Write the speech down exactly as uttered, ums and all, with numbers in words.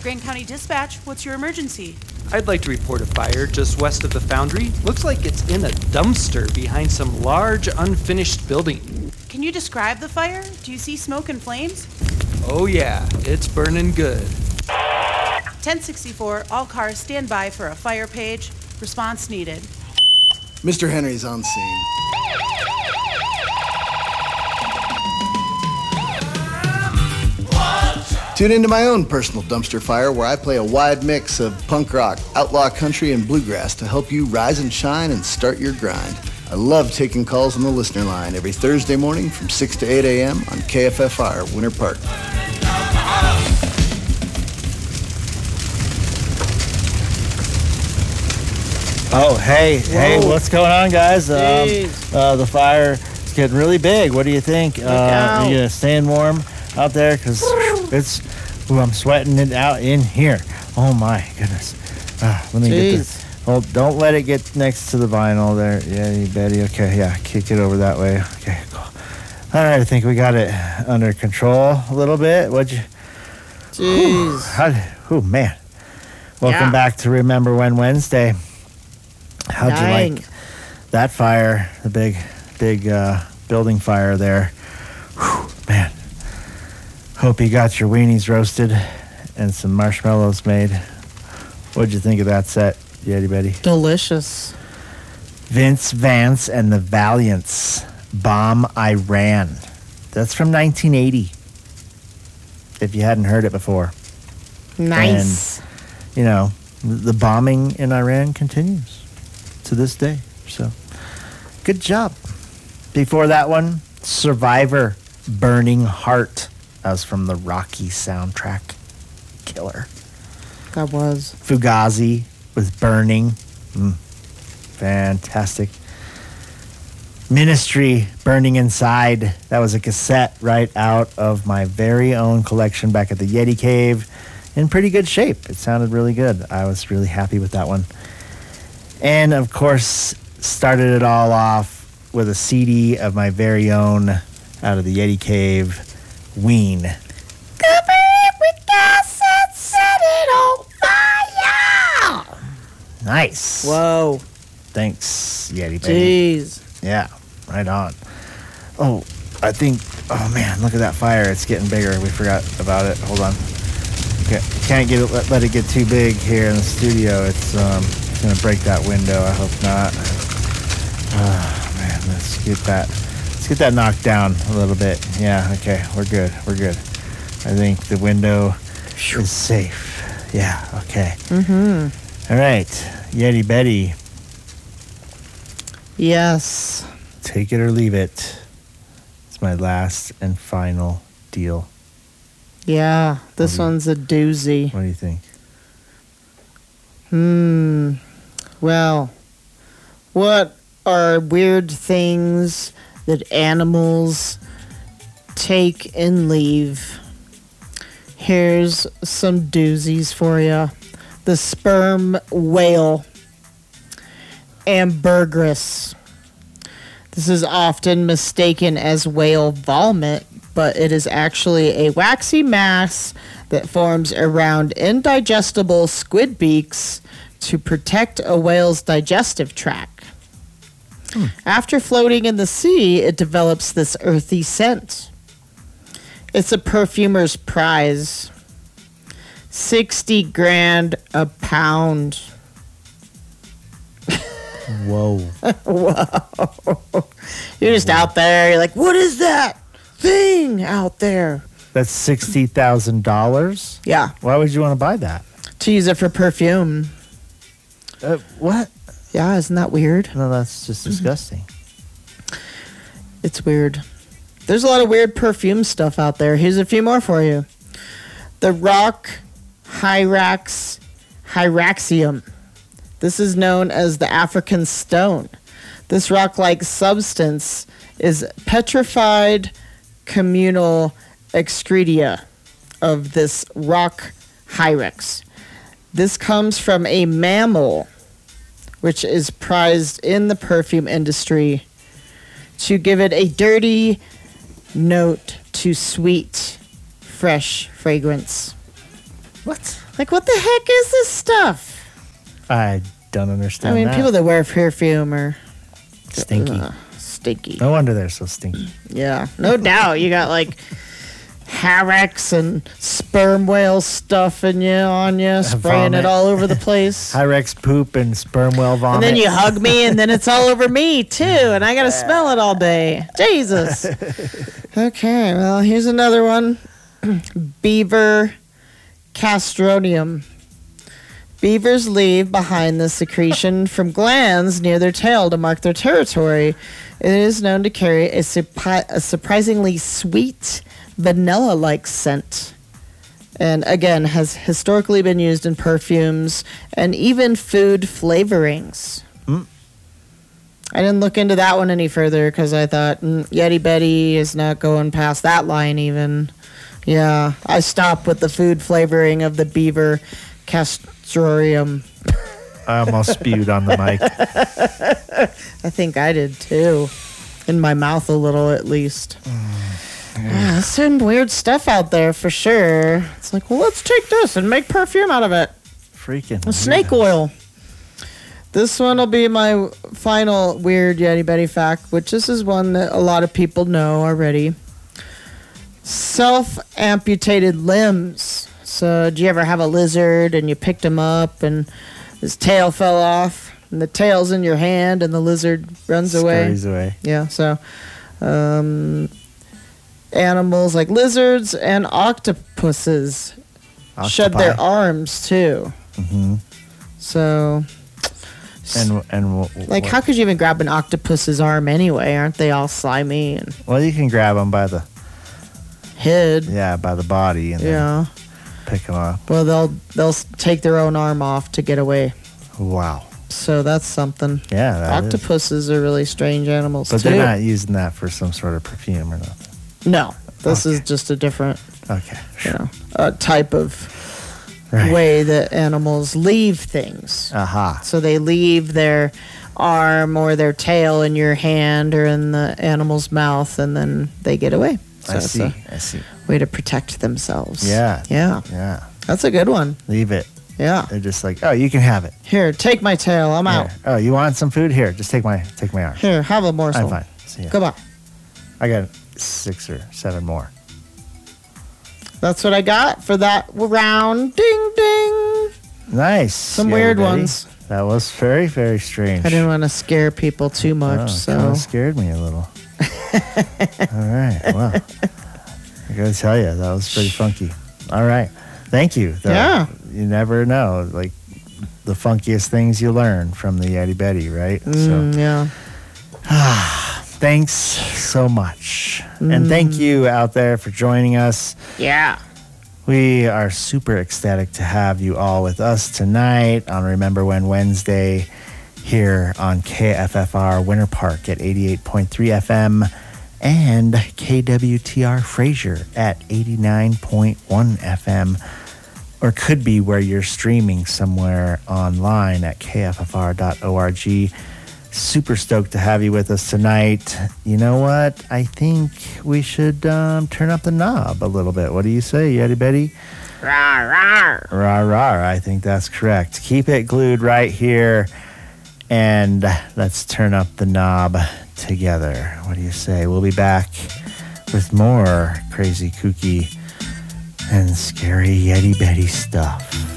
Grant County Dispatch. What's your emergency? I'd like to report a fire just west of the foundry. Looks like it's in a dumpster behind some large unfinished building. Can you describe the fire? Do you see smoke and flames? Oh yeah, it's burning good. ten sixty-four, all cars stand by for a fire page. Response needed. Mister Henry's on scene. Tune into my own personal dumpster fire where I play a wide mix of punk rock, outlaw country, and bluegrass to help you rise and shine and start your grind. I love taking calls on the listener line every Thursday morning from six to eight a.m. on K F F R Winter Park. Oh, hey, Whoa. hey, what's going on, guys? Um, uh, the fire is getting really big. What do you think? Uh, are you going to stay warm out there? Because it's, ooh, I'm sweating it out in here. Oh, my goodness. Uh, let me Jeez. get this. Well, don't let it get next to the vinyl there. Yeah, you Betty. Okay, yeah, kick it over that way. Okay, cool. All right, I think we got it under control a little bit. What'd you... Jeez. Oh, man. Welcome yeah. back to Remember When Wednesday. How'd Nine. you like that fire? The big, big uh, building fire there. Whew, man. Hope you got your weenies roasted and some marshmallows made. What'd you think of that set, Yeti Betty? Delicious. Vince Vance and the Valiants. Bomb Iran. That's from nineteen eighty. If you hadn't heard it before. Nice. And, you know, the bombing in Iran continues to this day. So, good job. Before that one, Survivor, Burning Heart. That was from the Rocky soundtrack. Killer. That was. Fugazi with Burning. Mm. Fantastic. Ministry, Burning Inside. That was a cassette right out of my very own collection back at the Yeti Cave. In pretty good shape. It sounded really good. I was really happy with that one. And, of course, started it all off with a C D of my very own out of the Yeti Cave, Ween. Cover it with gas and set it on fire! Nice. Whoa. Thanks, Yeti Baby. Jeez. Yeah, right on. Oh, I think, oh man, look at that fire. It's getting bigger. We forgot about it. Hold on. Okay, can't get it, let, let it get too big here in the studio. It's, um... gonna break that window. I hope not. Oh man, let's get that. Let's get that knocked down a little bit. Yeah. Okay. We're good. We're good. I think the window is safe. Yeah. Okay. Mm-hmm. All right, Yeti Betty. Yes. Take it or leave it. It's my last and final deal. Yeah. This you, one's a doozy. What do you think? Hmm. Well, what are weird things that animals take and leave? Here's some doozies for you. The sperm whale, Ambergris. This is often mistaken as whale vomit, but it is actually a waxy mass that forms around indigestible squid beaks to protect a whale's digestive tract. Hmm. After floating in the sea, it develops this earthy scent. It's a perfumer's prize. sixty grand a pound. Whoa. Whoa. You're just Whoa. out there. You're like, what is that thing out there? That's sixty thousand dollars? Yeah. Why would you want to buy that? To use it for perfume. Uh, what? Yeah, isn't that weird? No, that's just disgusting. It's weird. There's a lot of weird perfume stuff out there. Here's a few more for you. The rock Hyrax Hyraxium. This is known as the African stone. This rock-like substance is petrified communal excreta of this rock hyrax. This comes from a mammal, which is prized in the perfume industry to give it a dirty note to sweet, fresh fragrance. What? Like, what the heck is this stuff? I don't understand. I mean, that. people that wear perfume are Stinky. Ugh, stinky. No wonder they're so stinky. Yeah, no doubt. You got like Harex and sperm whale stuff in you on you, spraying Vomit. it all over the place. Hyrex poop and sperm whale vomit. And then you hug me, and then it's all over me too, and I gotta smell it all day. Jesus. Okay, well, here's another one. Beaver castronium. Beavers leave behind the secretion from glands near their tail to mark their territory. It is known to carry a, surpi- a surprisingly sweet, vanilla-like scent. And again, has historically been used in perfumes and even food flavorings. Mm. I didn't look into that one any further because I thought mm, Yeti Betty is not going past that line even. Yeah, I stopped with the food flavoring of the beaver castrorium. I almost spewed on the mic. I think I did too. In my mouth a little at least. Mm, yeah, there's some weird stuff out there for sure. It's like, well, let's take this and make perfume out of it. Freaking Snake weirdos. oil. This one will be my final weird Yeti Betty fact, which this is one that a lot of people know already. Self-amputated limbs. So, do you ever have a lizard and you picked him up and his tail fell off and the tail's in your hand and the lizard runs away? Scurries away. Yeah, so um, animals like lizards and octopuses shed Octopi. their arms too. Mm-hmm. So, And and w- like, what- how could you even grab an octopus's arm anyway? Aren't they all slimy and Well, you can grab them by the hid? yeah by the body and Yeah. then pick them up. Well, they'll they'll s- take their own arm off to get away. Wow. So that's something. Yeah. That is. Octopuses are really strange animals But too. they're not using that for some sort of perfume or nothing. No, this is Okay. just a different, Okay. you know, uh, type of Right. way that animals leave things. Aha. So they leave their arm or their tail in your hand or in the animal's mouth, and then they get away. So I it's see. a I see. way to protect themselves. Yeah. Yeah. Yeah. That's a good one. Leave it. Yeah. They're just like, oh, you can have it. Here, take my tail. I'm out. Here. Oh, you want some food? Here, just take my take my arm. Here, have a morsel. I'm fine. See ya. Goodbye. I got six or seven more. That's what I got for that round. Ding, ding. Nice. Some Yeah, weird buddy. ones. That was very, very strange. I didn't want to scare people too much, Oh, so. kind of scared me a little. All right. Well, I gotta tell you, that was pretty funky. All right. Thank you. though. Yeah. You never know, like the funkiest things you learn from the Yeti Betty, right? Mm, yeah. Thanks so much. And thank you out there for joining us. Yeah. We are super ecstatic to have you all with us tonight on Remember When Wednesday here on K F F R Winter Park at eighty-eight point three F M and K W T R Fraser at eighty-nine point one F M, or could be where you're streaming somewhere online at K F F R dot org. Super stoked to have you with us tonight. You know what? I think we should um, turn up the knob a little bit. What do you say, Yeti Betty? Rawr, rawr. Rah, rah. I think that's correct. Keep it glued right here, and let's turn up the knob together. What do you say? We'll be back with more crazy, kooky, and scary Yeti Betty stuff.